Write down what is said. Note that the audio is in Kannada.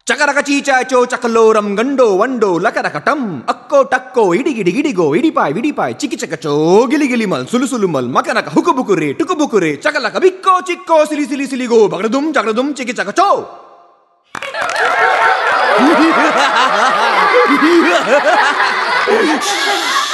ಚಕರಕ ಚೀಚಾಚೋ ಚಕಲೋರಂ ಗಂಡೋ ವಂಡೋ ಲಕರಕ ಟಂ ಅಕ್ಕೋ ಟಕ್ಕೋ ಇಡಿಗಿಡಿ ಗಿಡಿಗೋ ಇಡಿಪಾಯ್ ವಿಡಿಪಾಯ್ ಚಿಕಿ ಚಕಚೋ ಗಿಲಿ ಗಿಲಿ ಮಲ್ ಸುಲು ಸುಲು ಮಲ್ ಮಕನಕ ಹುಕುಬುಕುರೆ ಟುಕುಬುಕುರೆ ಚಕಲಕ ಬಿಕ್ಕೋ ಚಿಕ್ಕೋ ಸಿಲಿ ಸಿಲಿ ಸಿಲಿಗೋ ಬಗಡದುಂ ಚಿಕಿ ಚಕಚೋ